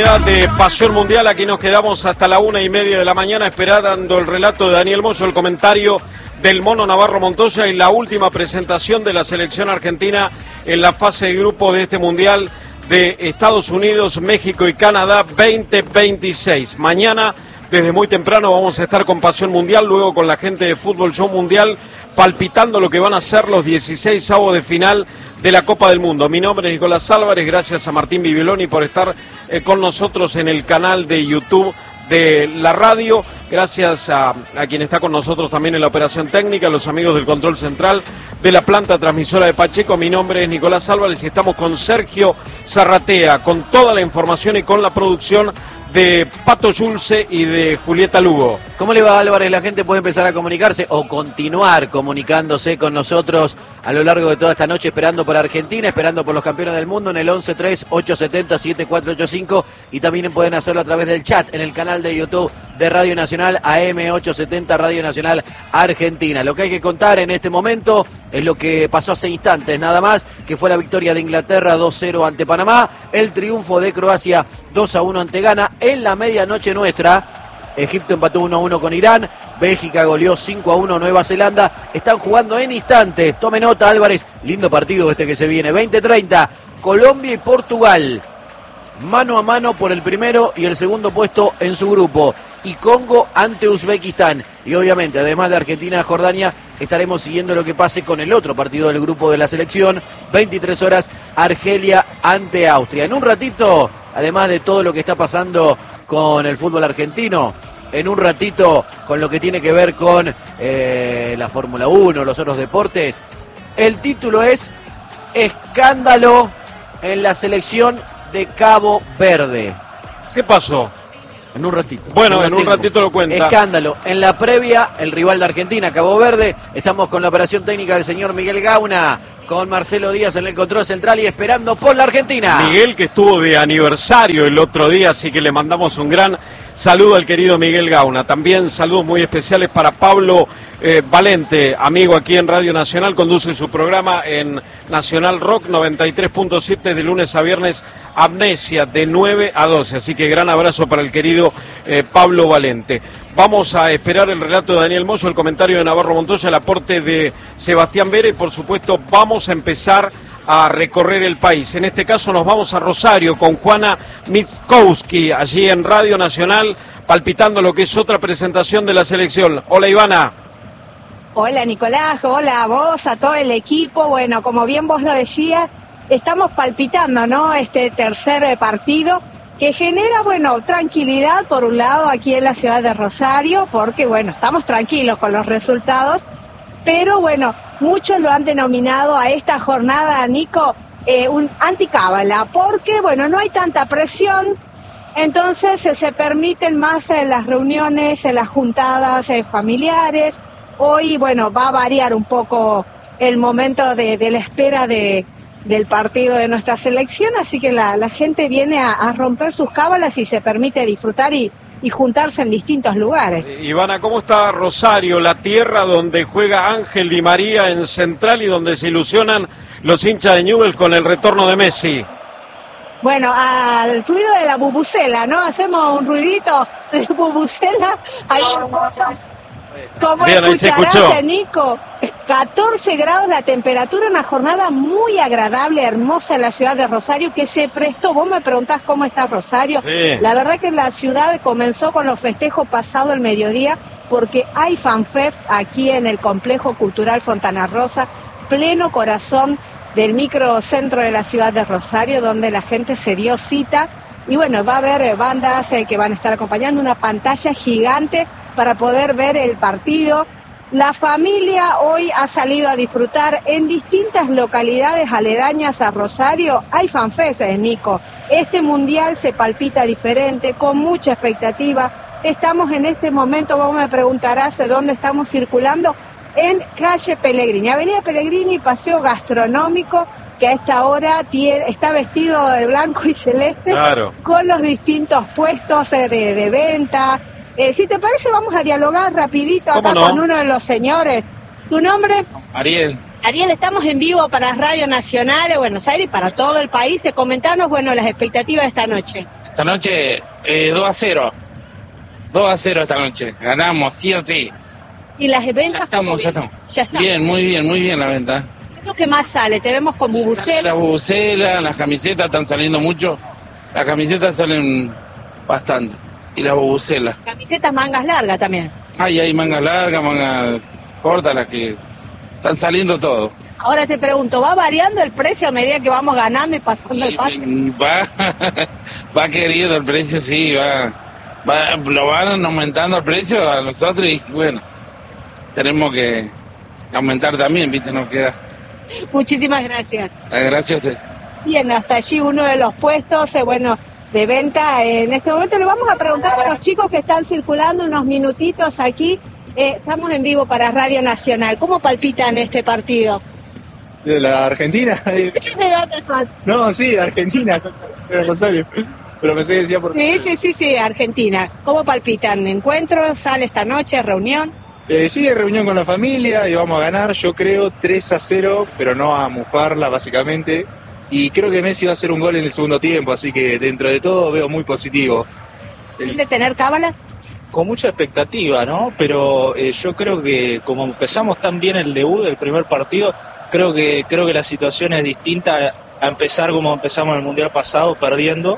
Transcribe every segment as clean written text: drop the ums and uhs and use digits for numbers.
continuidad de Pasión Mundial. Aquí nos quedamos hasta la 1:30 de la mañana esperando el relato de Daniel Moyo, el comentario del Mono Navarro Montoya y la última presentación de la selección argentina en la fase de grupo de este Mundial de Estados Unidos, México y Canadá 2026. Mañana, desde muy temprano, vamos a estar con Pasión Mundial, luego con la gente de Fútbol Show Mundial, palpitando lo que van a ser los 16 avos de final de la Copa del Mundo. Mi nombre es Nicolás Álvarez, gracias a Martín Bibiloni por estar con nosotros en el canal de YouTube de la radio, gracias a quien está con nosotros también en la operación técnica, los amigos del control central de la planta transmisora de Pacheco. Mi nombre es Nicolás Álvarez y estamos con Sergio Zarratea, con toda la información y con la producción de Pato Yulce y de Julieta Lugo. ¿Cómo le va, Álvarez? La gente puede empezar a comunicarse o continuar comunicándose con nosotros a lo largo de toda esta noche, esperando por Argentina, esperando por los campeones del mundo en el 11-3-870-7485, y también pueden hacerlo a través del chat en el canal de YouTube de Radio Nacional AM870 Radio Nacional Argentina. Lo que hay que contar en este momento es lo que pasó hace instantes nada más, que fue la victoria de Inglaterra 2-0 ante Panamá, el triunfo de Croacia 2-1 ante Ghana. En la medianoche nuestra, Egipto empató 1-1 con Irán, Bélgica goleó 5-1 Nueva Zelanda. Están jugando en instantes, tome nota, Álvarez, lindo partido este que se viene, 20:30, Colombia y Portugal, mano a mano por el primero y el segundo puesto en su grupo, y Congo ante Uzbekistán. Y obviamente, además de Argentina y Jordania, estaremos siguiendo lo que pase con el otro partido del grupo de la selección, 23 horas, Argelia ante Austria. En un ratito, además de todo lo que está pasando con el fútbol argentino, en un ratito con lo que tiene que ver con la Fórmula 1, los otros deportes, el título es Escándalo en la selección de Cabo Verde. ¿Qué pasó? En un ratito. Bueno, en un ratito lo cuenta. Escándalo. En la previa, el rival de Argentina, Cabo Verde. Estamos con la operación técnica del señor Miguel Gauna, con Marcelo Díaz en el control central y esperando por la Argentina. Miguel, que estuvo de aniversario el otro día, así que le mandamos un gran saludo al querido Miguel Gauna. También saludos muy especiales para Pablo Valente, amigo aquí en Radio Nacional, conduce su programa en Nacional Rock 93.7 de lunes a viernes, Amnesia, de 9 a 12. Así que gran abrazo para el querido Pablo Valente. Vamos a esperar el relato de Daniel Moyo, el comentario de Navarro Montoya, el aporte de Sebastián Vera y por supuesto vamos a empezar a recorrer el país. En este caso nos vamos a Rosario con Juana Mitkowski, allí en Radio Nacional, palpitando lo que es otra presentación de la selección. Hola, Ivana. Hola, Nicolás, hola a vos, a todo el equipo. Bueno, como bien vos lo decías, estamos palpitando, ¿no?, este tercer partido que genera, bueno, tranquilidad por un lado aquí en la ciudad de Rosario, porque, bueno, estamos tranquilos con los resultados, pero, bueno, muchos lo han denominado a esta jornada, Nico, un anticábala, porque, bueno, no hay tanta presión, entonces se permiten más las reuniones, las juntadas familiares. Hoy, bueno, va a variar un poco el momento de la espera del partido de nuestra selección, así que la gente viene a romper sus cábalas y se permite disfrutar y juntarse en distintos lugares. Ivana, ¿cómo está Rosario, la tierra donde juega Ángel Di María en Central y donde se ilusionan los hinchas de Newell's con el retorno de Messi? Bueno, al ruido de la bubucela, ¿no? Hacemos un ruidito de bubucela. Como bien, ahí se escuchó. Nico, 14 grados la temperatura, una jornada muy agradable, hermosa en la ciudad de Rosario, que se prestó. Vos me preguntás cómo está Rosario. Sí. La verdad que la ciudad comenzó con los festejos pasado el mediodía, porque hay FanFest aquí en el Complejo Cultural Fontana Rosa, pleno corazón del microcentro de la ciudad de Rosario, donde la gente se dio cita. Y bueno, va a haber bandas que van a estar acompañando, una pantalla gigante para poder ver el partido. La familia hoy ha salido a disfrutar en distintas localidades aledañas a Rosario. Hay FanFest, Nico. Este mundial se palpita diferente, con mucha expectativa. Estamos en este momento, vos me preguntarás dónde estamos circulando, en calle Pellegrini, avenida Pellegrini, paseo gastronómico, que a esta hora está vestido de blanco y celeste, claro, con los distintos puestos de venta. Si te parece, vamos a dialogar rapidito acá con uno de los señores. ¿Tu nombre? Ariel. Ariel, estamos en vivo para Radio Nacional de Buenos Aires y para todo el país. Comentanos, bueno, las expectativas de esta noche. Esta noche 2-0. 2-0 esta noche. Ganamos, sí o sí. ¿Y las ventas? Ya estamos. Ya está. Bien, muy bien la venta. ¿Qué es lo que más sale? Te vemos con bubucelas. Las bubucelas, las camisetas están saliendo mucho. Las camisetas salen bastante. Y las bubucelas. Camisetas mangas largas también. Hay mangas largas, mangas cortas, las que están saliendo todo. Ahora te pregunto, ¿va variando el precio a medida que vamos ganando y pasando el pase? Va querido el precio, sí, lo van aumentando el precio a nosotros y bueno, tenemos que aumentar también, ¿viste? No queda. Muchísimas gracias. Gracias a usted. Bien, hasta allí uno de los puestos, de venta. En este momento le vamos a preguntar a los chicos que están circulando unos minutitos aquí. Estamos en vivo para Radio Nacional. ¿Cómo palpitan este partido? ¿De la Argentina? ¿De dónde son? No, sí, de Argentina, de Rosario. Pero pensé que decía por... Sí, Argentina. ¿Cómo palpitan? ¿Encuentro? ¿Sale esta noche? ¿Reunión? Sí, reunión con la familia y vamos a ganar, yo creo 3-0, pero no a mufarla básicamente. Y creo que Messi va a hacer un gol en el segundo tiempo, así que dentro de todo veo muy positivo. ¿De tener cábalas? Con mucha expectativa, ¿no? Pero yo creo que como empezamos tan bien el debut del primer partido, creo que la situación es distinta a empezar como empezamos el Mundial pasado, perdiendo.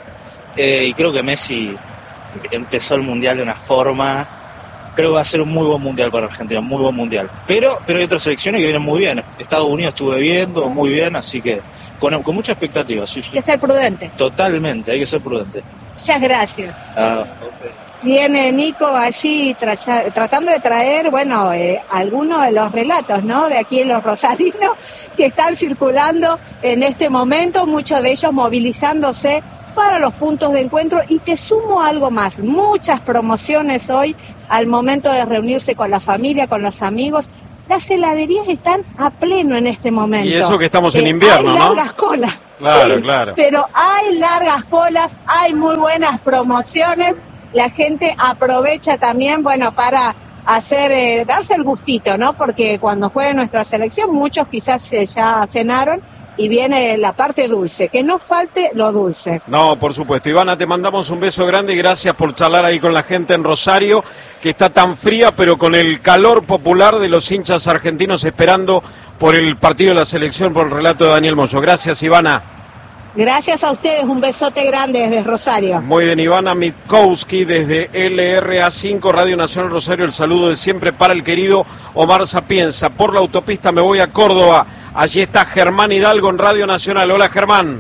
Y creo que Messi empezó el Mundial de una forma... Creo que va a ser un muy buen Mundial para Argentina, muy buen Mundial. Pero hay otras selecciones que vienen muy bien. Estados Unidos estuve viendo muy bien, así que con mucha expectativa. Sí. Hay que ser prudente. Totalmente, hay que ser prudente. Muchas gracias. Okay. Viene Nico allí tratando de traer, algunos de los relatos, ¿no? De aquí en los rosarinos que están circulando en este momento, muchos de ellos movilizándose para los puntos de encuentro. Y te sumo algo más, muchas promociones hoy al momento de reunirse con la familia, con los amigos. Las heladerías están a pleno en este momento. Y eso que estamos en invierno, hay ¿no? Largas colas. Claro, sí, claro. Pero hay largas colas, hay muy buenas promociones. La gente aprovecha también, para hacer, darse el gustito, ¿no? Porque cuando juegue nuestra selección, muchos quizás ya cenaron y viene la parte dulce, que no falte lo dulce. No, por supuesto. Ivana, te mandamos un beso grande y gracias por charlar ahí con la gente en Rosario, que está tan fría, pero con el calor popular de los hinchas argentinos esperando por el partido de la selección, por el relato de Daniel Moyo. Gracias, Ivana. Gracias a ustedes, un besote grande desde Rosario. Muy bien, Ivana Mitkowski desde LRA5, Radio Nacional Rosario, el saludo de siempre para el querido Omar Sapienza. Por la autopista me voy a Córdoba, allí está Germán Hidalgo en Radio Nacional. Hola, Germán.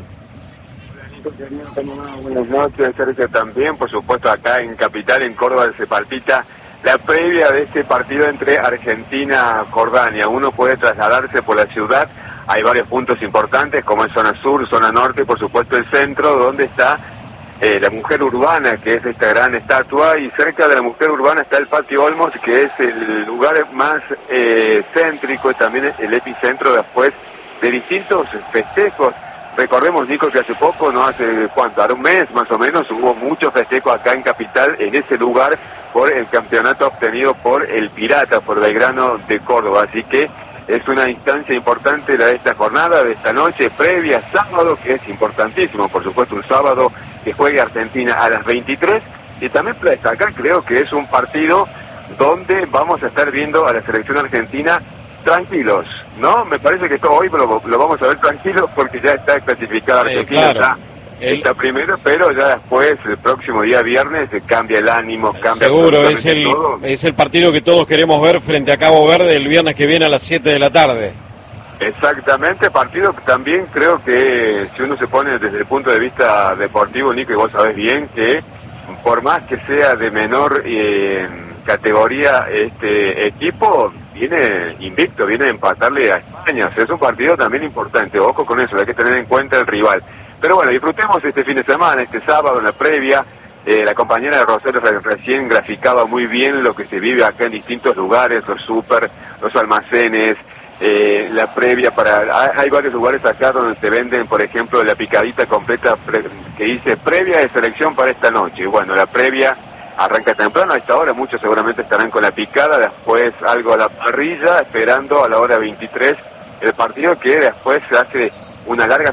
Buenas noches, Sergio, también, por supuesto, acá en Capital, en Córdoba, se palpita la previa de este partido entre Argentina y Jordania. Uno puede trasladarse por la ciudad. Hay varios puntos importantes, como es zona sur, zona norte, y por supuesto el centro, donde está la mujer urbana, que es esta gran estatua, y cerca de la mujer urbana está el Patio Olmos, que es el lugar más céntrico y también el epicentro después de distintos festejos. Recordemos, Nico, que hace poco, no hace cuánto, ahora un mes más o menos, hubo muchos festejos acá en Capital, en ese lugar, por el campeonato obtenido por el Pirata, por Belgrano de Córdoba, así que es una instancia importante la de esta jornada, de esta noche previa, sábado, que es importantísimo, por supuesto, un sábado que juegue Argentina a las 23, y también para destacar, creo que es un partido donde vamos a estar viendo a la selección argentina tranquilos, ¿no? Me parece que hoy lo vamos a ver tranquilos porque ya está clasificada Argentina, claro. Está primero, pero ya después, el próximo día viernes, cambia el ánimo, cambia seguro, todo. Es el partido que todos queremos ver frente a Cabo Verde el viernes que viene a las 7 de la tarde. Exactamente, partido que también creo que si uno se pone desde el punto de vista deportivo, Nico, y vos sabés bien que por más que sea de menor categoría este equipo, viene invicto, viene a empatarle a España, o sea, es un partido también importante, ojo con eso, hay que tener en cuenta el rival. Pero bueno, disfrutemos este fin de semana, este sábado, en la previa. La compañera de Rosario recién graficaba muy bien lo que se vive acá en distintos lugares, los súper, los almacenes, la previa hay varios lugares acá donde se venden, por ejemplo, la picadita completa que dice previa de selección para esta noche. Y bueno, la previa arranca temprano, a esta hora muchos seguramente estarán con la picada, después algo a la parrilla, esperando a la hora 23 el partido que después se hace una larga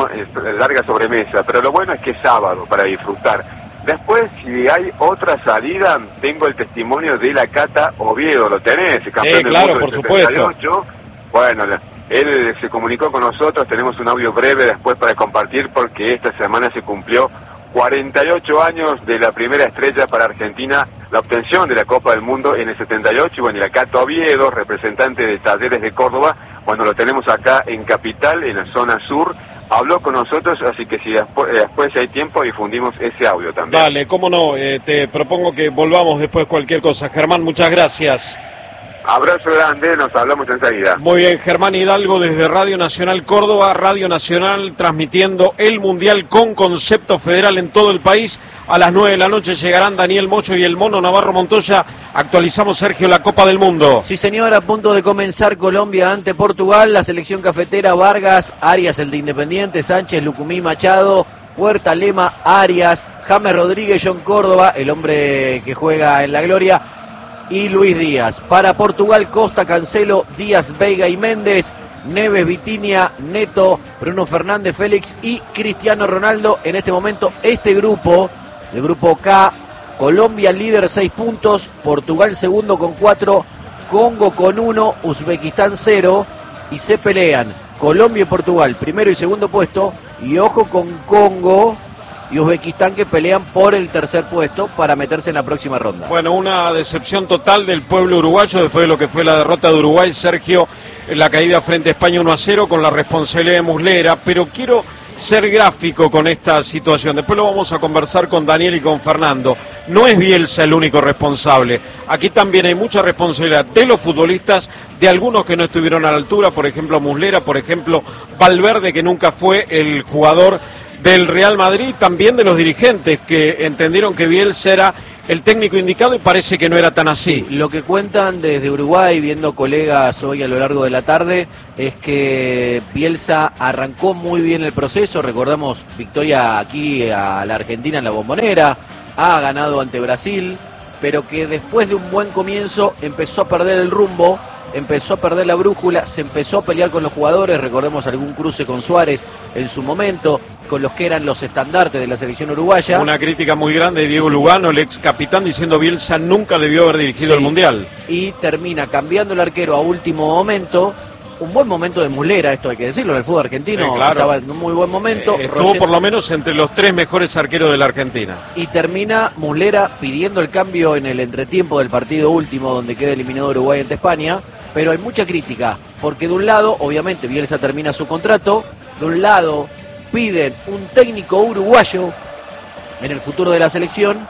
sobremesa, pero lo bueno es que es sábado para disfrutar. Después, si hay otra salida, tengo el testimonio de la Cata Oviedo, ¿lo tenés? Campeón del mundo del 78. Bueno, él se comunicó con nosotros, tenemos un audio breve después para compartir porque esta semana se cumplió 48 años de la primera estrella para Argentina, la obtención de la Copa del Mundo en el 78, y bueno, y la Cata Oviedo, representante de Talleres de Córdoba, bueno, lo tenemos acá en Capital, en la zona sur, habló con nosotros, así que si después si hay tiempo difundimos ese audio también. Dale, cómo no, te propongo que volvamos después cualquier cosa. Germán, muchas gracias. Abrazo grande, nos hablamos enseguida. Muy bien, Germán Hidalgo desde Radio Nacional Córdoba, Radio Nacional transmitiendo el Mundial con concepto federal en todo el país. A las 9 de la noche llegarán Daniel Moyo y el Mono Navarro Montoya. Actualizamos, Sergio, la Copa del Mundo. Sí, señor, a punto de comenzar Colombia ante Portugal, la selección cafetera: Vargas, Arias, el de Independiente, Sánchez, Lucumí, Machado, Puerta, Lema, Arias, James Rodríguez, John Córdoba, el hombre que juega en la Gloria, y Luis Díaz. Para Portugal, Costa, Cancelo, Díaz, Veiga y Méndez, Neves, Vitinha, Neto, Bruno Fernández, Félix y Cristiano Ronaldo. En este momento, este grupo, el grupo K, Colombia líder 6 puntos, Portugal segundo con 4, Congo con 1, Uzbekistán 0, y se pelean Colombia y Portugal, primero y segundo puesto, y ojo con Congo y Uzbekistán, que pelean por el tercer puesto para meterse en la próxima ronda. Bueno, una decepción total del pueblo uruguayo después de lo que fue la derrota de Uruguay, Sergio, en la caída frente a España 1-0 con la responsabilidad de Muslera, pero quiero ser gráfico con esta situación. Después lo vamos a conversar con Daniel y con Fernando. No es Bielsa el único responsable. Aquí también hay mucha responsabilidad de los futbolistas, de algunos que no estuvieron a la altura, por ejemplo Muslera, por ejemplo Valverde, que nunca fue el jugador del Real Madrid, también de los dirigentes que entendieron que Bielsa era el técnico indicado y parece que no era tan así. Lo que cuentan desde Uruguay, viendo colegas hoy a lo largo de la tarde, es que Bielsa arrancó muy bien el proceso. Recordamos victoria aquí a la Argentina en la Bombonera, ha ganado ante Brasil, pero que después de un buen comienzo empezó a perder el rumbo, empezó a perder la brújula, se empezó a pelear con los jugadores. Recordemos algún cruce con Suárez en su momento, con los que eran los estandartes de la selección uruguaya. Una crítica muy grande de Diego Lugano, el ex capitán, diciendo Bielsa nunca debió haber dirigido el Mundial. Y termina cambiando el arquero a último momento. Un buen momento de Muslera, esto hay que decirlo, en el fútbol argentino, claro. Estaba en un muy buen momento. Estuvo por lo menos entre los 3 mejores arqueros de la Argentina. Y termina Muslera pidiendo el cambio en el entretiempo del partido último, donde queda eliminado Uruguay ante España. Pero hay mucha crítica, porque de un lado, obviamente, Bielsa termina su contrato, de un lado piden un técnico uruguayo en el futuro de la selección,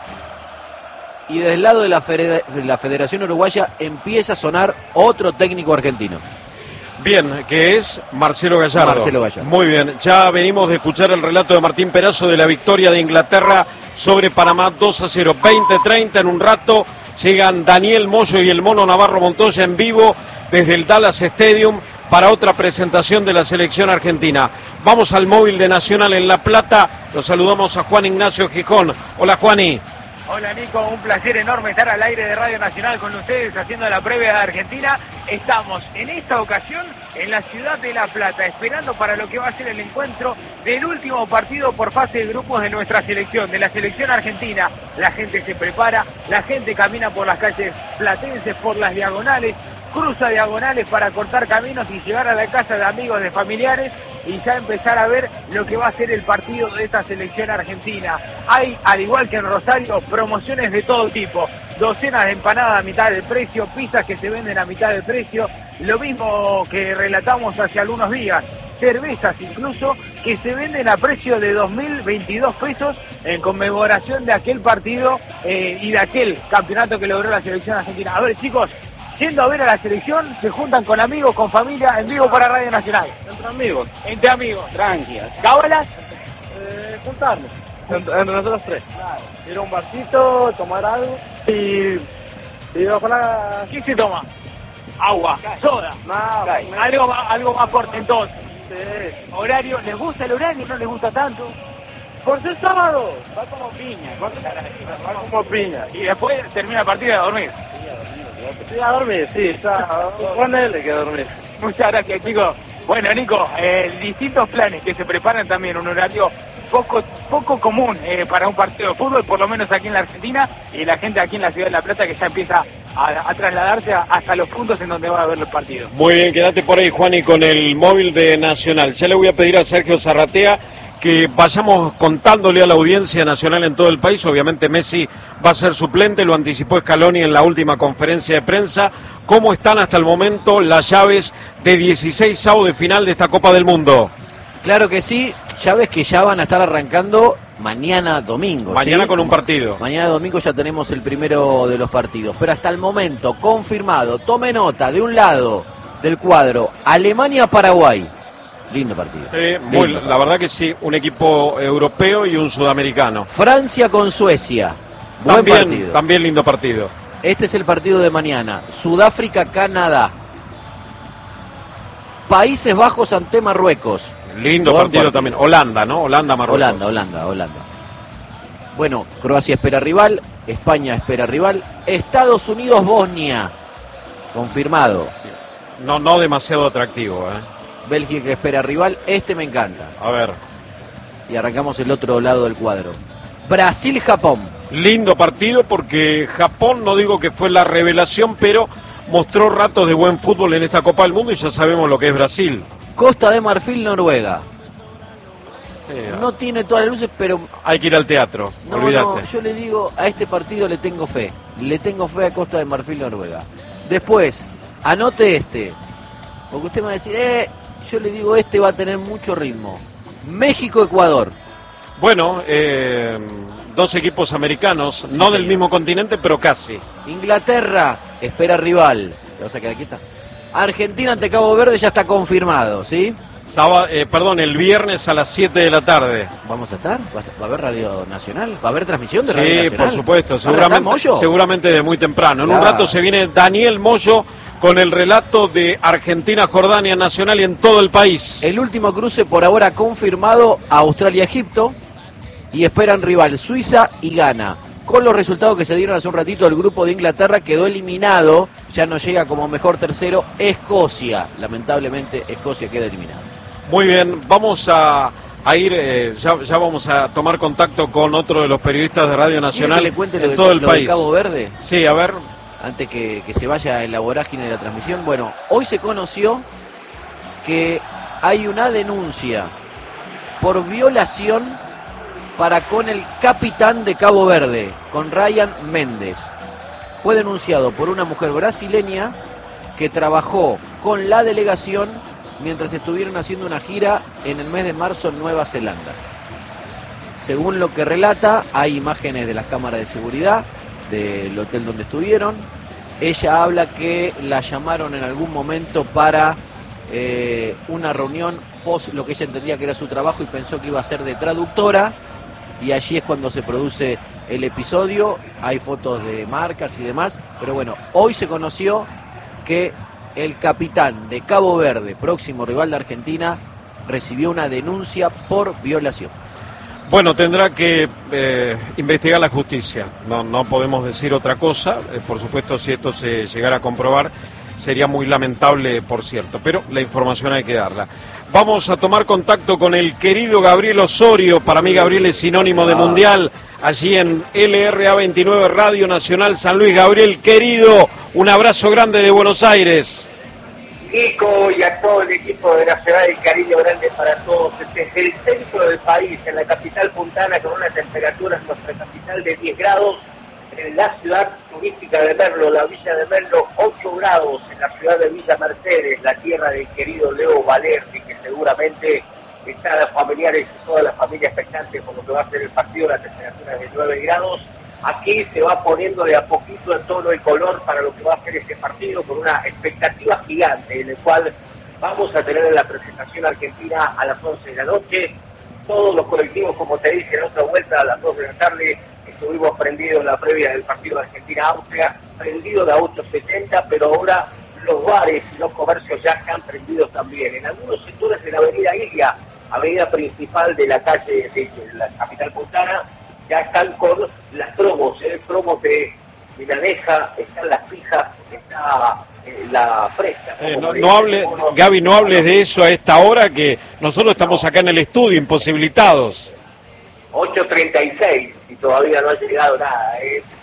y del lado de la Federación Uruguaya empieza a sonar otro técnico argentino. Bien, que es Marcelo Gallardo. Marcelo Gallardo. Muy bien, ya venimos de escuchar el relato de Martín Perazo de la victoria de Inglaterra sobre Panamá 2-0, 20-30. En un rato llegan Daniel Moyo y el Mono Navarro Montoya en vivo desde el Dallas Stadium para otra presentación de la selección argentina. Vamos al móvil de Nacional en La Plata. Los saludamos a Juan Ignacio Gijón. Hola, Juani. Hola, Nico, un placer enorme estar al aire de Radio Nacional con ustedes haciendo la previa de Argentina. Estamos en esta ocasión en la ciudad de La Plata, esperando para lo que va a ser el encuentro del último partido por fase de grupos de nuestra selección, de la selección argentina. La gente se prepara, la gente camina por las calles platenses, por las diagonales, cruza diagonales para cortar caminos y llegar a la casa de amigos, de familiares, y ya empezar a ver lo que va a ser el partido de esta selección argentina. Hay, al igual que en Rosario, promociones de todo tipo, docenas de empanadas a mitad de precio, pizzas que se venden a mitad de precio, lo mismo que relatamos hace algunos días, cervezas incluso que se venden a precio de 2.022 pesos en conmemoración de aquel partido y de aquel campeonato que logró la selección argentina. A ver, chicos, yendo a ver a la selección, se juntan con amigos, con familia, en vivo para Radio Nacional. Entre amigos. Tranquilas. ¿Cábalas? Juntarnos. Entre nosotros 3. Claro. Ir a un barcito, tomar algo y ojalá... ¿Qué se toma? Agua, soda. Algo más corto entonces. Sí. Horario, ¿les gusta el horario? ¿No les gusta tanto? Por ser sábado. Va como piña. Va como piña. Y después termina el partido y a dormir. Sí, a dormir, sí. Ponele que a dormir. Muchas gracias, chicos. Bueno, Nico, distintos planes que se preparan también, un horario poco común para un partido de fútbol, por lo menos aquí en la Argentina, y la gente aquí en la ciudad de La Plata que ya empieza a trasladarse hasta los puntos en donde va a haber los partidos. Muy bien, quédate por ahí, Juani, con el móvil de Nacional. Ya le voy a pedir a Sergio Zarratea que vayamos contándole a la audiencia nacional en todo el país. Obviamente Messi va a ser suplente, lo anticipó Scaloni en la última conferencia de prensa. ¿Cómo están hasta el momento las llaves de 16avos de final de esta Copa del Mundo? Claro que sí, llaves que ya van a estar arrancando mañana domingo. Mañana, ¿sí? Con un partido. Mañana domingo ya tenemos el primero de los partidos. Pero hasta el momento, confirmado, tome nota, de un lado del cuadro, Alemania-Paraguay. Lindo partido. La verdad que sí, un equipo europeo y un sudamericano. Francia con Suecia. Buen partido. También lindo partido. Este es el partido de mañana. Sudáfrica-Canadá. Países Bajos ante Marruecos. Lindo partido también. Holanda, ¿no? Holanda-Marruecos. Holanda. Bueno, Croacia espera rival. España espera rival. Estados Unidos-Bosnia. Confirmado. No demasiado atractivo, Bélgica espera rival, este me encanta. A ver. Y arrancamos el otro lado del cuadro. Brasil-Japón. Lindo partido porque Japón, no digo que fue la revelación, pero mostró ratos de buen fútbol en esta Copa del Mundo y ya sabemos lo que es Brasil. Costa de Marfil-Noruega. No tiene todas las luces, pero... Hay que ir al teatro, olvídate. No, yo le digo, a este partido le tengo fe. Le tengo fe a Costa de Marfil-Noruega. Después, anote este. Porque usted me va a decir, yo le digo, este va a tener mucho ritmo. México-Ecuador. Bueno, dos equipos americanos, no del mismo continente, pero casi. Inglaterra espera rival. O sea que aquí está. Argentina ante Cabo Verde ya está confirmado, ¿sí? El viernes a las 7 de la tarde. ¿Vamos a estar? ¿Va a haber Radio Nacional? ¿Va a haber transmisión de Radio Nacional? Sí, por supuesto, seguramente de muy temprano. En un rato se viene Daniel Moyo con el relato de Argentina-Jordania Nacional y en todo el país. El último cruce por ahora confirmado, Australia-Egipto, y esperan rival Suiza y Ghana. Con los resultados que se dieron hace un ratito, el grupo de Inglaterra quedó eliminado, ya no llega como mejor tercero Escocia. Lamentablemente Escocia queda eliminada. Muy bien, vamos a ir, ya vamos a tomar contacto con otro de los periodistas de Radio Nacional que le cuente en todo el país. De Cabo Verde? Sí, a ver. Antes que se vaya en la vorágine de la transmisión. Bueno, hoy se conoció que hay una denuncia por violación para con el capitán de Cabo Verde, con Ryan Méndez. Fue denunciado por una mujer brasileña que trabajó con la delegación mientras estuvieron haciendo una gira en el mes de marzo en Nueva Zelanda. Según lo que relata, hay imágenes de las cámaras de seguridad del hotel donde estuvieron. Ella habla que la llamaron en algún momento para una reunión post lo que ella entendía que era su trabajo y pensó que iba a ser de traductora, y allí es cuando se produce el episodio. Hay fotos de marcas y demás, pero bueno, hoy se conoció que el capitán de Cabo Verde, próximo rival de Argentina, recibió una denuncia por violación. Bueno, tendrá que investigar la justicia, no podemos decir otra cosa. Por supuesto, si esto se llegara a comprobar, sería muy lamentable, por cierto, pero la información hay que darla. Vamos a tomar contacto con el querido Gabriel Osorio. Para mí Gabriel es sinónimo de mundial, allí en LRA 29 Radio Nacional San Luis. Gabriel, querido, un abrazo grande de Buenos Aires. Nico, y a todo el equipo de Nacional, el cariño grande para todos. Desde el centro del país, en la capital puntana, con una temperatura en nuestra capital de 10 grados, en la ciudad turística de Merlo, la Villa de Merlo, 8 grados, en la ciudad de Villa Mercedes, la tierra del querido Leo Valerdi, que seguramente están los familiares y toda la familia expectante por lo que va a ser el partido, la temperatura de 9 grados. Aquí se va poniendo de a poquito el tono y color para lo que va a ser este partido, con una expectativa gigante, en el cual vamos a tener la presentación argentina a las 11 de la noche. Todos los colectivos, como te dije, en otra vuelta a las 2 de la tarde, estuvimos prendidos en la previa del partido de Argentina-Austria, prendido de a 8:70, pero ahora los bares y los comercios ya están prendidos también. En algunos sectores de la avenida Ilia, avenida principal de la calle de la capital puntana, ya están con las promos de milaneja, están las pijas, está la fresca. Gaby, no hables de eso a esta hora, que nosotros estamos acá en el estudio, imposibilitados. 8:36 y todavía no ha llegado nada.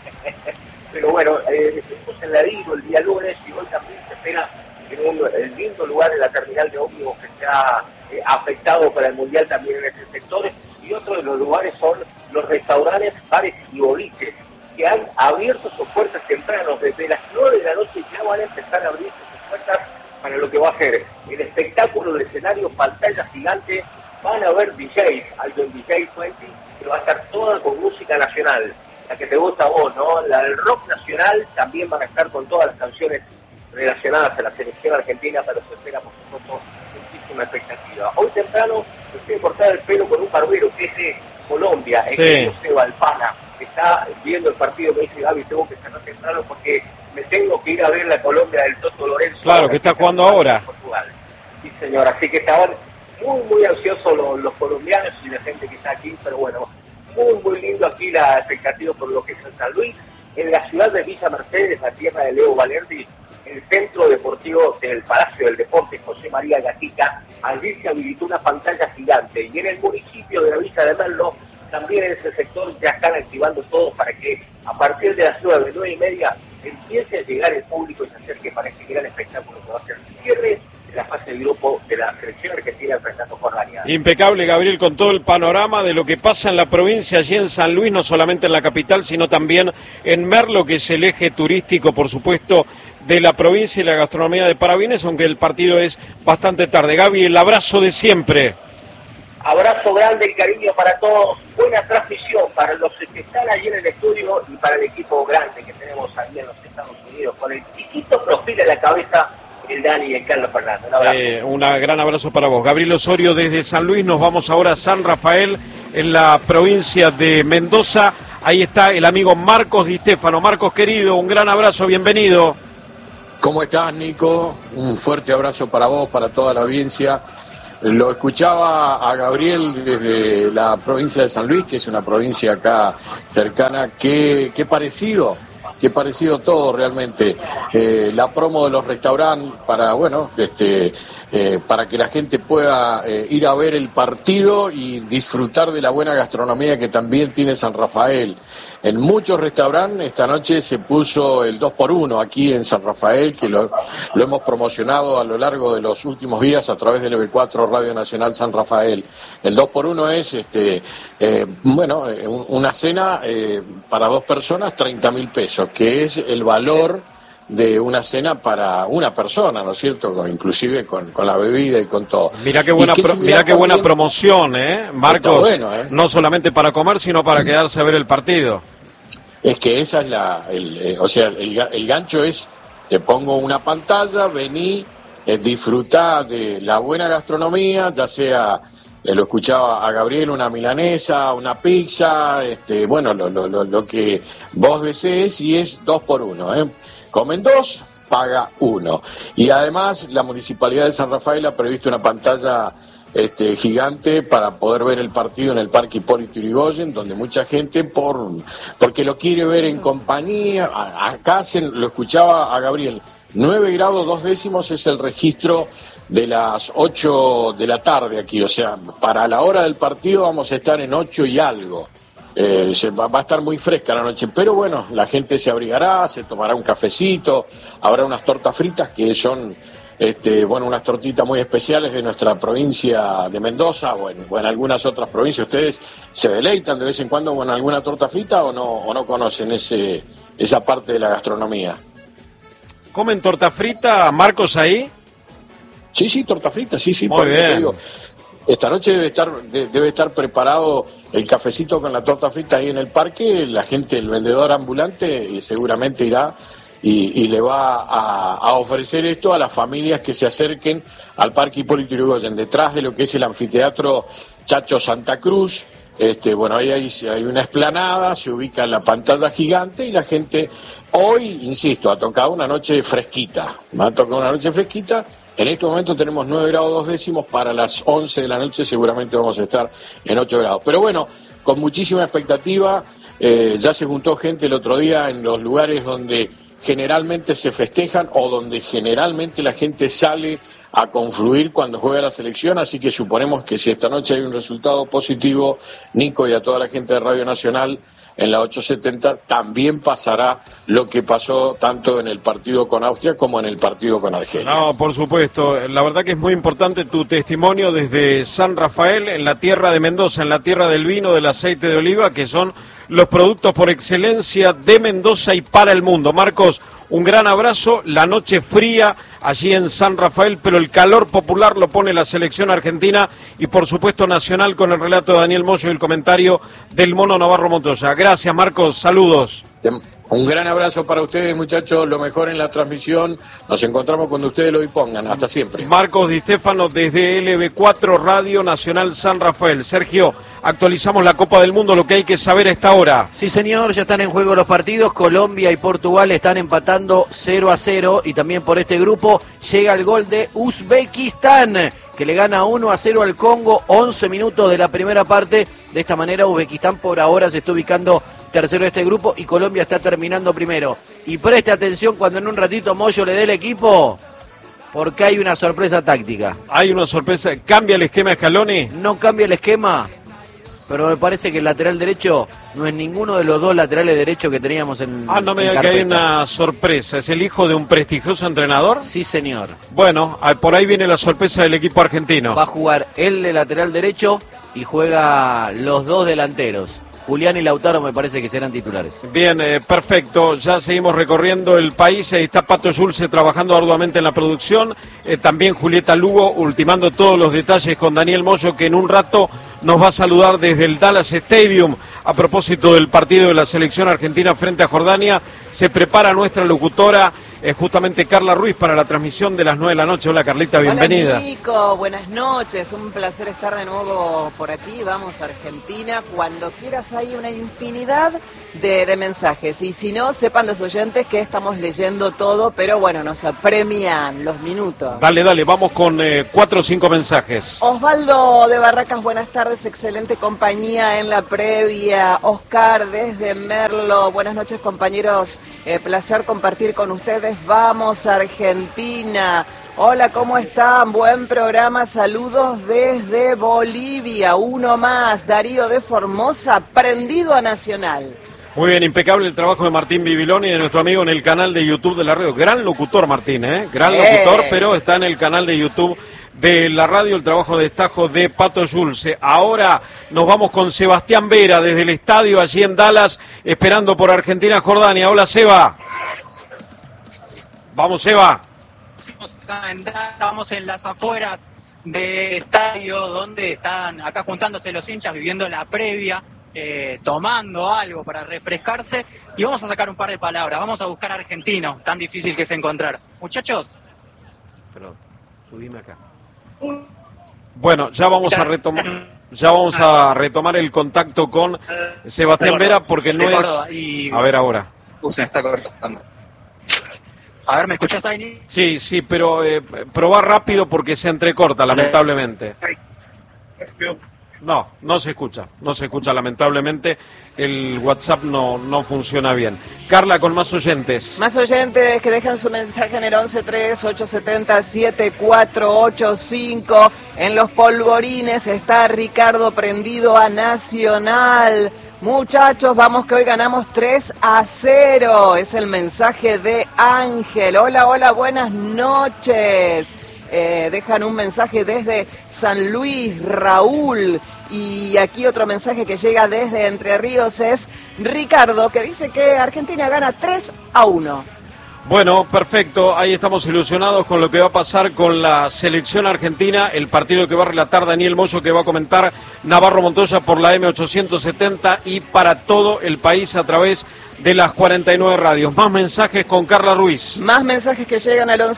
Pero bueno, estuvimos en Ladino el día lunes y hoy también se espera en el lindo lugar de la terminal de ómnibus que se ha afectado para el Mundial también en ese sector. Y otro de los lugares son los restaurantes, bares y boliches, que han abierto sus puertas temprano. Desde las 9 de la noche ya van a empezar a abrir sus puertas para lo que va a ser el espectáculo de escenario, pantalla gigante. Van a haber DJs, algo en DJ 20, que va a estar toda con música nacional, la que te gusta a vos, ¿no? La del rock nacional también van a estar con todas las canciones relacionadas a la selección argentina, pero se espera, por supuesto, muchísima expectativa. Hoy temprano me estoy cortando el pelo con un barbero que es de Colombia, el Seba Alpana, que está viendo el partido. Me dice: Gaby, tengo que cerrar temprano porque me tengo que ir a ver la Colombia del Toto Lorenzo. Claro, que está jugando ahora. Portugal. Sí, señor, así que estaban muy ansiosos los colombianos y la gente que está aquí, pero bueno, muy lindo aquí la expectativa por lo que es en San Luis, en la ciudad de Villa Mercedes, la tierra de Leo Valerdi, el centro deportivo del Palacio del Deporte José María Gatica. Allí se habilitó una pantalla gigante, y en el municipio de la Villa de Merlo, también en ese sector ya están activando todo para que a partir de las 9:30 empiece a llegar el público y se acerque para este gran espectáculo que va a ser el cierre de la fase de grupo de la selección argentina enfrentando a Jordania. Impecable, Gabriel, con todo el panorama de lo que pasa en la provincia, allí en San Luis, no solamente en la capital, sino también en Merlo, que es el eje turístico, por supuesto, de la provincia y la gastronomía de Parabienes, aunque el partido es bastante tarde. Gaby, el abrazo de siempre. Abrazo grande y cariño para todos. Buena transmisión para los que están allí en el estudio y para el equipo grande que tenemos allí en los Estados Unidos, con el chiquito Profil en la cabeza, el Dani y el Carlos Fernández. Un gran abrazo para vos. Gabriel Osorio desde San Luis. Nos vamos ahora a San Rafael, en la provincia de Mendoza. Ahí está el amigo Marcos Di Stefano. Marcos, querido, un gran abrazo, bienvenido. ¿Cómo estás, Nico? Un fuerte abrazo para vos, para toda la audiencia. Lo escuchaba a Gabriel desde la provincia de San Luis, que es una provincia acá cercana. Qué parecido todo realmente. La promo de los restaurantes para, para que la gente pueda ir a ver el partido y disfrutar de la buena gastronomía que también tiene San Rafael. En muchos restaurantes esta noche se puso el 2x1 aquí en San Rafael, que lo hemos promocionado a lo largo de los últimos días a través del EB4 Radio Nacional San Rafael. El 2x1 es una cena para 2 personas, 30.000 pesos, que es el valor de una cena para una persona, ¿no es cierto? Inclusive con la bebida y con todo. Mirá qué buena promoción, Marcos. Bueno, no solamente para comer, sino para quedarse a ver el partido. Es que esa es el gancho es: te pongo una pantalla, vení, disfrutá de la buena gastronomía, ya sea, lo escuchaba a Gabriel, una milanesa, una pizza, lo que vos desees, y es 2x1, Comen 2, paga 1. Y además la Municipalidad de San Rafael ha previsto una pantalla gigante para poder ver el partido en el Parque Hipólito Yrigoyen, donde mucha gente porque lo quiere ver en compañía. Acá lo escuchaba a Gabriel, 9 grados 2 décimos es el registro de las 8 de la tarde aquí, o sea, para la hora del partido vamos a estar en 8 y algo. Va a estar muy fresca la noche, pero bueno, la gente se abrigará, se tomará un cafecito, habrá unas tortas fritas que son unas tortitas muy especiales de nuestra provincia de Mendoza, o en algunas otras provincias. ¿Ustedes se deleitan de vez en cuando con alguna torta frita o no conocen esa parte de la gastronomía? ¿Comen torta frita, Marcos, ahí? Sí, torta frita, sí. Muy bien. Digo, esta noche debe estar preparado el cafecito con la torta frita ahí en el parque. La gente, el vendedor ambulante, seguramente irá y le va a ofrecer esto a las familias que se acerquen al Parque Hipólito Yrigoyen, detrás de lo que es el anfiteatro Chacho Santa Cruz. Ahí hay una explanada, se ubica en la pantalla gigante y la gente, hoy, insisto, ha tocado una noche fresquita. En este momento tenemos 9 grados 2 décimos, para las 11 de la noche seguramente vamos a estar en 8 grados. Pero bueno, con muchísima expectativa, ya se juntó gente el otro día en los lugares donde generalmente se festejan o donde generalmente la gente sale a confluir cuando juega la selección, así que suponemos que si esta noche hay un resultado positivo, Nico y a toda la gente de Radio Nacional en la 870 también pasará lo que pasó tanto en el partido con Austria como en el partido con Argelia. No, por supuesto, la verdad que es muy importante tu testimonio desde San Rafael, en la tierra de Mendoza, en la tierra del vino, del aceite de oliva, que son los productos por excelencia de Mendoza y para el mundo. Marcos, un gran abrazo, la noche fría allí en San Rafael, pero el calor popular lo pone la selección argentina y por supuesto Nacional con el relato de Daniel Moyo y el comentario del Mono Navarro Montoya. Gracias, Marcos, saludos. Un gran abrazo para ustedes, muchachos, lo mejor en la transmisión. Nos encontramos cuando ustedes lo dispongan. Hasta siempre. Marcos Di Stefano desde LB4 Radio Nacional San Rafael. Sergio, actualizamos la Copa del Mundo, lo que hay que saber a esta hora. Sí, señor, ya están en juego los partidos. Colombia y Portugal están empatando 0-0 y también por este grupo llega el gol de Uzbekistán, que le gana 1-0 al Congo, 11 minutos de la primera parte. De esta manera Uzbekistán por ahora se está ubicando tercero de este grupo y Colombia está terminando primero. Y preste atención cuando en un ratito Moyo le dé el equipo, porque hay una sorpresa táctica. Hay una sorpresa. ¿Cambia el esquema Scaloni? No cambia el esquema, pero me parece que el lateral derecho no es ninguno de los dos laterales derechos que teníamos en no me diga que hay una sorpresa. ¿Es el hijo de un prestigioso entrenador? Sí, señor. Bueno, por ahí viene la sorpresa del equipo argentino. Va a jugar él de lateral derecho y juega los dos delanteros. Julián y Lautaro me parece que serán titulares. Bien, perfecto. Ya seguimos recorriendo el país. Ahí está Pato Schulze trabajando arduamente en la producción. También Julieta Lugo ultimando todos los detalles con Daniel Moyo, que en un rato nos va a saludar desde el Dallas Stadium a propósito del partido de la selección argentina frente a Jordania. Se prepara nuestra locutora, justamente Carla Ruiz, para la transmisión de las 9 de la noche. Hola, Carlita, bienvenida. Hola, Nico, buenas noches. Un placer estar de nuevo por aquí. Vamos a Argentina. Cuando quieras hay una infinidad de mensajes. Y si no, sepan los oyentes que estamos leyendo todo, pero bueno, nos apremian los minutos. Dale, vamos con 4 o 5 mensajes. Osvaldo de Barracas, buenas tardes. Excelente compañía en la previa. Oscar desde Merlo, buenas noches, compañeros. Placer compartir con ustedes. Vamos a Argentina. Hola, ¿cómo están? Buen programa. Saludos desde Bolivia. Uno más. Darío de Formosa, prendido a Nacional. Muy bien, impecable el trabajo de Martín Bibiloni y de nuestro amigo en el canal de YouTube de la radio. Gran locutor, Martín, gran locutor, pero está en el canal de YouTube de la radio, el trabajo de destajo de Pato Schulze. Ahora nos vamos con Sebastián Vera desde el estadio allí en Dallas, esperando por Argentina-Jordania. Hola, Seba. Vamos, Seba. Estamos en las afueras del estadio, donde están acá juntándose los hinchas, viviendo la previa, tomando algo para refrescarse, y vamos a sacar un par de palabras. Vamos a buscar argentino, tan difícil que es encontrar. Muchachos. Perdón, subime acá. Bueno, ya vamos a retomar el contacto con Sebastián Vera, porque no es... A ver ahora. Se está cortando. A ver, ¿me escuchás, Aini? Sí, pero probá rápido porque se entrecorta, lamentablemente. No se escucha lamentablemente. El WhatsApp no funciona bien. Carla, con más oyentes. Más oyentes que dejan su mensaje en el 1138707485. En los polvorines está Ricardo prendido a Nacional. Muchachos, vamos que hoy ganamos 3-0. Es el mensaje de Ángel. Hola, buenas noches. Dejan un mensaje desde San Luis, Raúl. Y aquí otro mensaje que llega desde Entre Ríos es Ricardo, que dice que Argentina gana 3-1. Bueno, perfecto, ahí estamos ilusionados con lo que va a pasar con la selección argentina, el partido que va a relatar Daniel Moyo, que va a comentar Navarro Montoya por la M870 y para todo el país a través de las 49 radios. Más mensajes con Carla Ruiz. Más mensajes que llegan al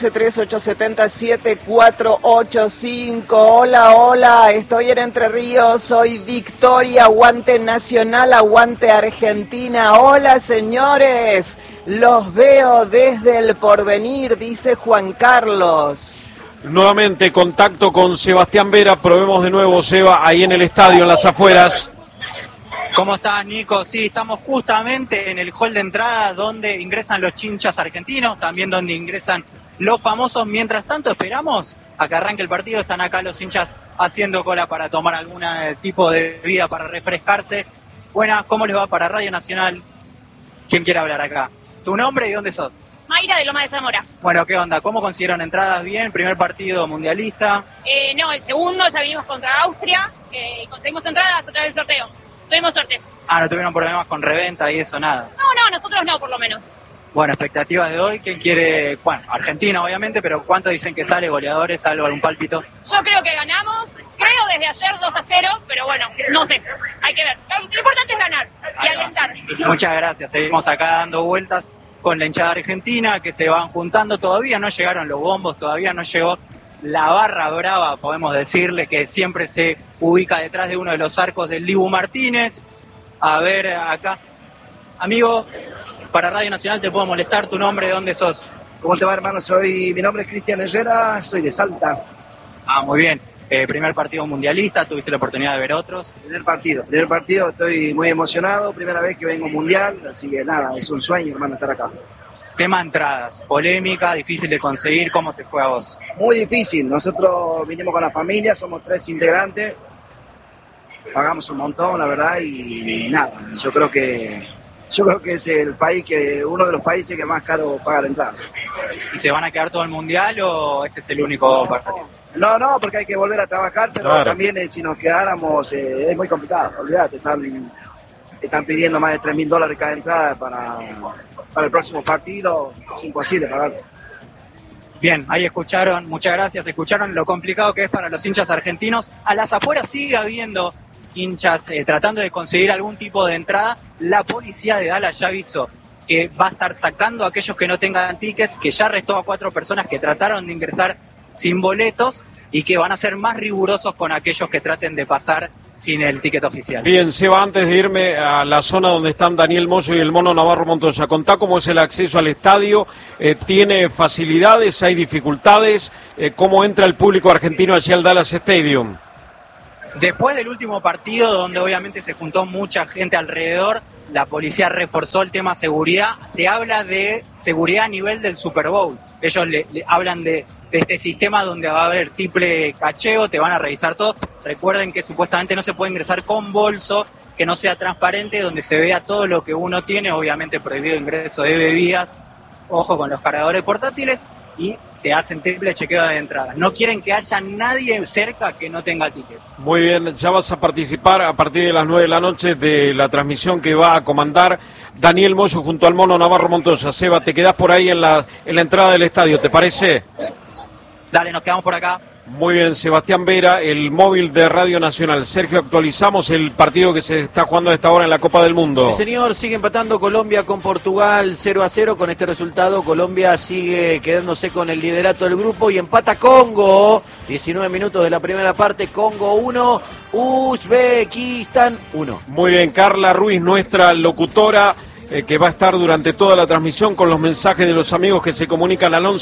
1138707485. Hola, estoy en Entre Ríos, soy Victoria, aguante Nacional, aguante Argentina. Hola, señores, los veo desde el Porvenir, dice Juan Carlos. Nuevamente contacto con Sebastián Vera, probemos de nuevo, Seba, ahí en el estadio, en las afueras. ¿Cómo estás, Nico? Sí, estamos justamente en el hall de entrada donde ingresan los hinchas argentinos, también donde ingresan los famosos. Mientras tanto, esperamos a que arranque el partido. Están acá los hinchas haciendo cola para tomar algún tipo de bebida para refrescarse. Buenas, ¿cómo les va para Radio Nacional? ¿Quién quiere hablar acá? ¿Tu nombre y dónde sos? Mayra de Loma de Zamora. Bueno, ¿qué onda? ¿Cómo consiguieron entradas bien? ¿Primer partido mundialista? No, el segundo, ya vinimos contra Austria y conseguimos entradas a través del sorteo. Tuvimos suerte. ¿No tuvieron problemas con reventa y eso, nada? No, nosotros no, por lo menos. Bueno, expectativas de hoy, ¿quién quiere? Bueno, Argentina obviamente, pero ¿cuánto dicen que sale? ¿Goleadores? ¿Algo, algún pálpito? Yo creo que ganamos, creo desde ayer 2-0, pero bueno, no sé, hay que ver. Lo importante es ganar y alentar. Muchas gracias, seguimos acá dando vueltas con la hinchada argentina, que se van juntando. Todavía no llegaron los bombos, todavía no llegó la barra brava, podemos decirle, que siempre se ubica detrás de uno de los arcos del Dibu Martínez. A ver, acá, amigo, para Radio Nacional te puedo molestar, tu nombre, ¿de dónde sos? ¿Cómo te va, hermano? Mi nombre es Cristian Herrera, soy de Salta. Muy bien. Primer partido mundialista, ¿tuviste la oportunidad de ver otros? Primer partido, estoy muy emocionado, primera vez que vengo mundial, así que nada, es un sueño, hermano, estar acá. Tema entradas, polémica, difícil de conseguir, ¿cómo te fue a vos? Muy difícil, nosotros vinimos con la familia, somos 3 integrantes, pagamos un montón, la verdad, y nada, yo creo que es uno de los países que más caro paga la entrada. ¿Y se van a quedar todo el mundial o este es el único partido? No, porque hay que volver a trabajar, pero claro, también si nos quedáramos es muy complicado, olvídate, están pidiendo más de $3.000 cada entrada para el próximo partido, es imposible pagarlo. Bien, ahí escucharon, muchas gracias, escucharon lo complicado que es para los hinchas argentinos. A las afueras sigue habiendo hinchas tratando de conseguir algún tipo de entrada. La policía de Dallas ya avisó que va a estar sacando a aquellos que no tengan tickets, que ya arrestó a 4 personas que trataron de ingresar sin boletos y que van a ser más rigurosos con aquellos que traten de pasar sin el ticket oficial. Bien, Seba, antes de irme a la zona donde están Daniel Moyo y el Mono Navarro Montoya, contá cómo es el acceso al estadio, ¿tiene facilidades, hay dificultades? ¿Cómo entra el público argentino allí al Dallas Stadium? Después del último partido, donde obviamente se juntó mucha gente alrededor, la policía reforzó el tema seguridad. Se habla de seguridad a nivel del Super Bowl. Ellos le hablan de este sistema donde va a haber triple cacheo, te van a revisar todo. Recuerden que supuestamente no se puede ingresar con bolso, que no sea transparente, donde se vea todo lo que uno tiene, obviamente prohibido ingreso de bebidas, ojo con los cargadores portátiles, y te hacen triple chequeo de entrada. No quieren que haya nadie cerca que no tenga ticket. Muy bien, ya vas a participar a partir de las 9 de la noche de la transmisión que va a comandar Daniel Moyo junto al Mono Navarro Montoya. Seba, te quedás por ahí en la entrada del estadio, ¿te parece? Dale, nos quedamos por acá. Muy bien, Sebastián Vera, el móvil de Radio Nacional. Sergio, actualizamos el partido que se está jugando a esta hora en la Copa del Mundo. Sí, señor, sigue empatando Colombia con Portugal 0-0. Con este resultado, Colombia sigue quedándose con el liderato del grupo y empata Congo. 19 minutos de la primera parte, Congo 1, Uzbekistán 1. Muy bien, Carla Ruiz, nuestra locutora, que va a estar durante toda la transmisión con los mensajes de los amigos que se comunican al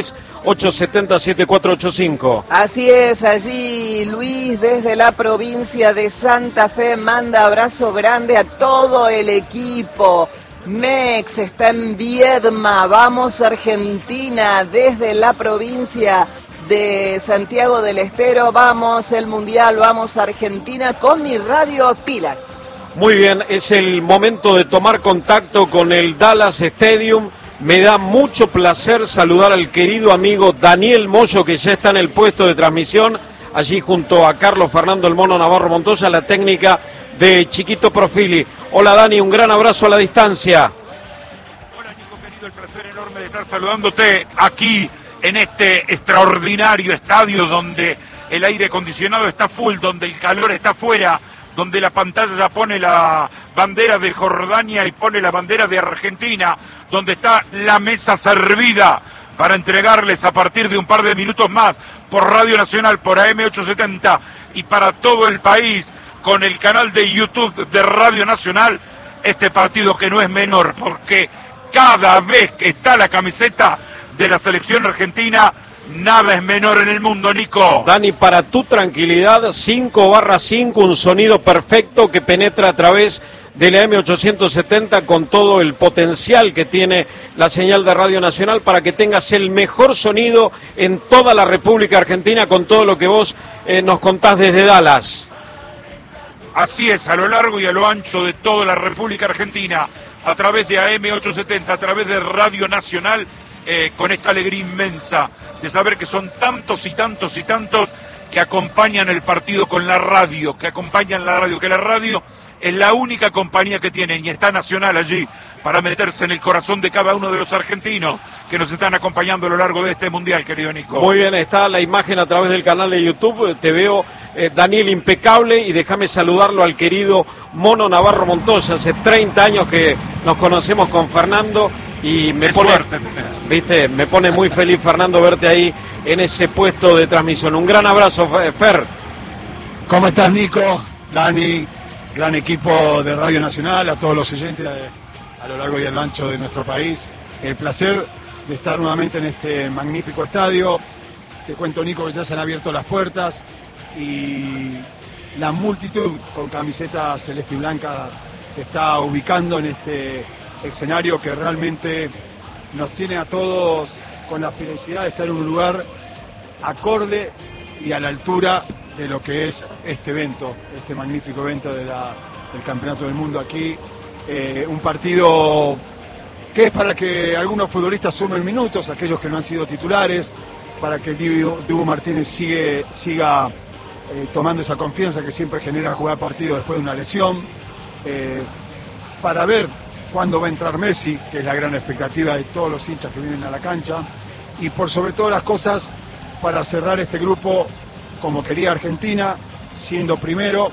11-3-870-7485. Así es, allí Luis desde la provincia de Santa Fe manda abrazo grande a todo el equipo. Mex está en Viedma, vamos Argentina desde la provincia de Santiago del Estero, vamos el Mundial, vamos Argentina con mi radio pilas. Muy bien, es el momento de tomar contacto con el Dallas Stadium. Me da mucho placer saludar al querido amigo Daniel Moyo, que ya está en el puesto de transmisión, allí junto a Carlos Fernando el Mono Navarro Montoya, la técnica de Chiquito Profili. Hola Dani, un gran abrazo a la distancia. Hola Nico, querido, el placer enorme de estar saludándote aquí en este extraordinario estadio donde el aire acondicionado está full, donde el calor está fuera, donde la pantalla ya pone la bandera de Jordania y pone la bandera de Argentina, donde está la mesa servida para entregarles a partir de un par de minutos más por Radio Nacional, por AM870 y para todo el país con el canal de YouTube de Radio Nacional, este partido que no es menor, porque cada vez que está la camiseta de la selección argentina, nada es menor en el mundo, Nico. Dani, para tu tranquilidad, 5/5, un sonido perfecto que penetra a través de la M870 con todo el potencial que tiene la señal de Radio Nacional para que tengas el mejor sonido en toda la República Argentina con todo lo que vos nos contás desde Dallas. Así es, a lo largo y a lo ancho de toda la República Argentina, a través de AM870, a través de Radio Nacional, con esta alegría inmensa de saber que son tantos y tantos y tantos que acompañan el partido con la radio, que acompañan la radio, que la radio es la única compañía que tienen y está Nacional allí para meterse en el corazón de cada uno de los argentinos que nos están acompañando a lo largo de este mundial, querido Nico. Muy bien, está la imagen a través del canal de YouTube. Te veo, Daniel, impecable, y déjame saludarlo al querido Mono Navarro Montoya. Hace 30 años que nos conocemos con Fernando y me pone muy feliz, Fernando, verte ahí en ese puesto de transmisión. Un gran abrazo, Fer. ¿Cómo estás, Nico? Dani, gran equipo de Radio Nacional, a todos los oyentes a lo largo y a lo ancho de nuestro país. El placer de estar nuevamente en este magnífico estadio. Te cuento, Nico, que ya se han abierto las puertas y la multitud con camisetas celeste y blancas se está ubicando en este escenario que realmente nos tiene a todos con la felicidad de estar en un lugar acorde y a la altura de lo que es este evento, este magnífico evento del Campeonato del Mundo aquí. Un partido que es para que algunos futbolistas sumen minutos, aquellos que no han sido titulares, para que el Dibu Martínez siga tomando esa confianza que siempre genera jugar partido después de una lesión, para ver cuándo va a entrar Messi, que es la gran expectativa de todos los hinchas que vienen a la cancha, y por sobre todas las cosas, para cerrar este grupo como quería Argentina, siendo primero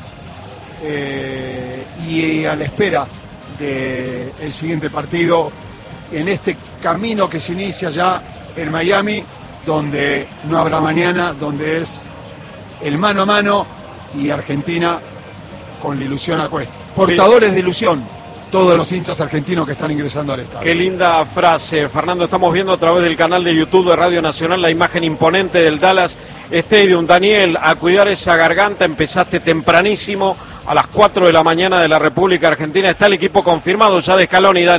y a la espera del siguiente partido en este camino que se inicia ya en Miami, donde no habrá mañana, donde es el mano a mano y Argentina con la ilusión a cuesta. Portadores de ilusión, todos los hinchas argentinos que están ingresando al estadio. Qué linda frase, Fernando. Estamos viendo a través del canal de YouTube de Radio Nacional la imagen imponente del Dallas Stadium. Daniel, a cuidar esa garganta, empezaste tempranísimo, a las 4 de la mañana de la República Argentina. Está el equipo confirmado ya de Scaloni, Dani.